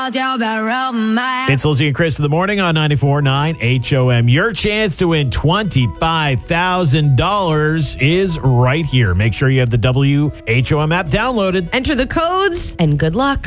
It's Lizzie and Chris in the morning on 94.9 HOM. Your chance to win $25,000 is right here. Make sure you have the WHOM app downloaded. Enter the codes and good luck.